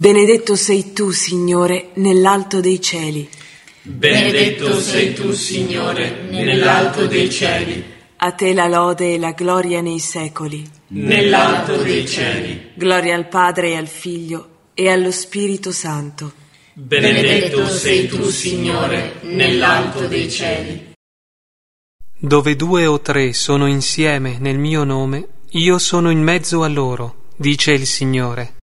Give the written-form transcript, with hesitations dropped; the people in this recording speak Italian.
Benedetto sei tu, Signore, nell'alto dei cieli. Benedetto sei tu, Signore, nell'alto dei cieli. A te la lode e la gloria nei secoli. Nell'alto dei cieli. Gloria al Padre e al Figlio e allo Spirito Santo. Benedetto sei tu, Signore, nell'alto dei cieli. Dove 2 o 3 sono insieme nel mio nome, io sono in mezzo a loro, dice il Signore.